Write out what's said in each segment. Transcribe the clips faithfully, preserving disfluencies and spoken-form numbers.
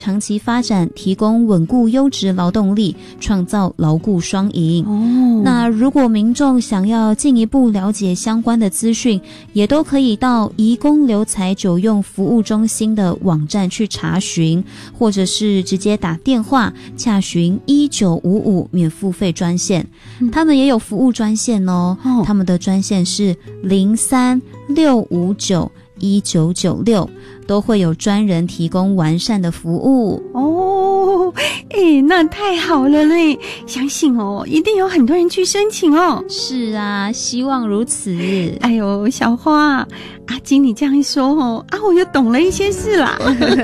长期发展，提供稳固优质劳动力，创造劳雇双赢。哦，那如果民众想要进一步了解相关的资讯，也都可以到移工留才久用服务中心的网站去查询，或者是直接打电话洽询一九五五免付费专线。嗯、他们也有服务专线哦，哦他们的专线是零三六五九一九九六，都会有专人提供完善的服务哦。诶，那太好了嘞！相信哦，一定有很多人去申请哦。 是啊，希望如此。 哎呦，小花，阿金你这样一说哦，啊，我又懂了一些事啦。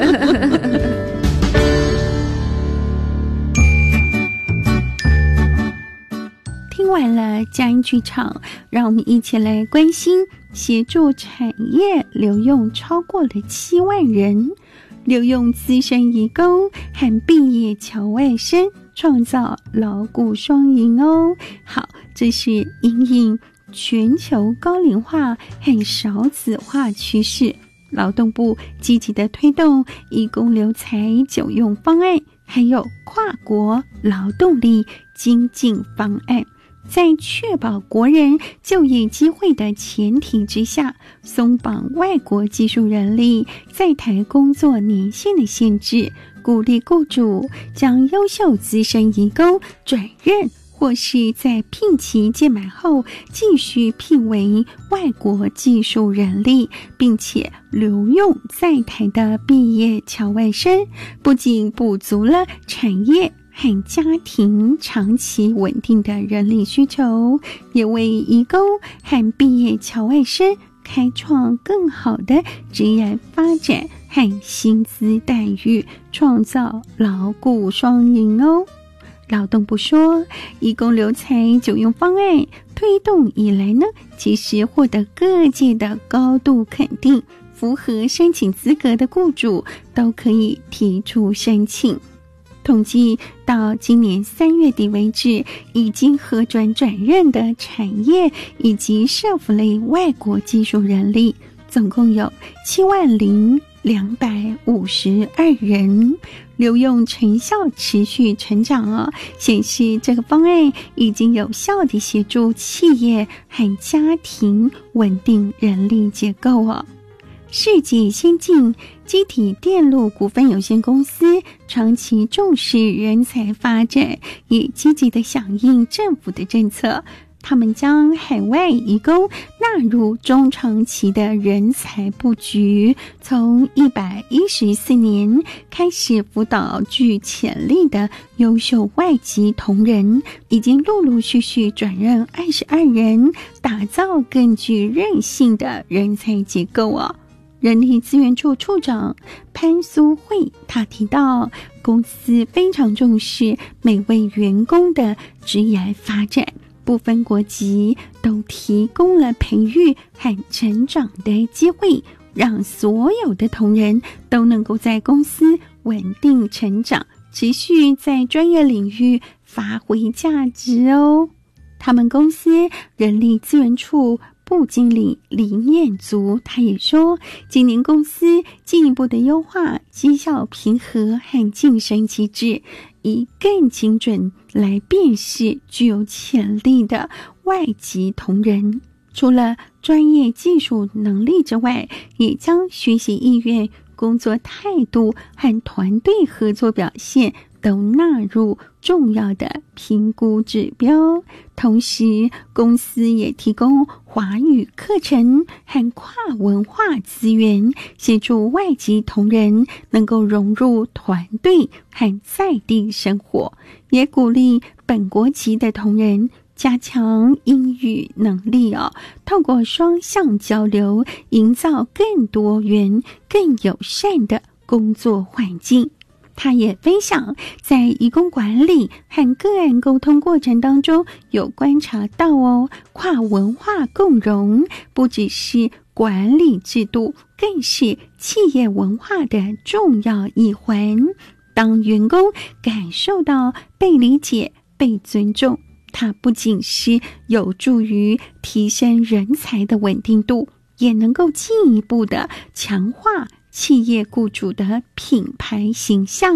听完了佳音剧场，让我们一起来关心协助产业留用超过了七万人，留用资深移工和毕业侨外生，创造劳雇双赢哦。好，这是因应全球高龄化和少子化趋势，劳动部积极的推动移工留才久用方案，还有跨国劳动力精进方案。在确保国人就业机会的前提之下，松绑外国技术人力在台工作年限的限制，鼓励雇主将优秀资深移工转任，或是在聘期届满后继续聘为外国技术人力，并且留用在台的毕业侨外生，不仅补足了产业和家庭长期稳定的人力需求，也为移工和毕业侨外生开创更好的职业发展和薪资待遇，创造劳雇双赢哦。劳动部说，移工留才久用方案推动以来呢，其实获得各界的高度肯定，符合申请资格的雇主都可以提出申请。统计到今年三月底为止，已经核转转任的产业以及社福类外国技术人力，总共有七万零两百五十二人，留用成效持续成长哦，显示这个方案已经有效地协助企业和家庭稳定人力结构哦。世界先进机体电路股份有限公司长期重视人才发展，也积极地响应政府的政策，他们将海外移工纳入中长期的人才布局，从一百一十四年开始辅导具潜力的优秀外籍同仁，已经陆陆续续转任二十二人，打造更具韧性的人才结构哦。人力资源处处长潘苏慧他提到，公司非常重视每位员工的职业发展，不分国籍，都提供了培育和成长的机会，让所有的同仁都能够在公司稳定成长，持续在专业领域发挥价值哦。他们公司人力资源处部经理李念足他也说，今年公司进一步的优化绩效评核和晋升机制，以更精准来辨识具有潜力的外籍同仁。除了专业技术能力之外，也将学习意愿、工作态度和团队合作表现都纳入重要的评估指标。同时，公司也提供华语课程和跨文化资源，协助外籍同仁能够融入团队和在地生活，也鼓励本国籍的同仁加强英语能力哦，透过双向交流，营造更多元、更友善的工作环境。他也分享，在移工管理和个案沟通过程当中，有观察到哦，跨文化共融不只是管理制度，更是企业文化的重要一环。当员工感受到被理解、被尊重，它不仅是有助于提升人才的稳定度，也能够进一步的强化企业雇主的品牌形象。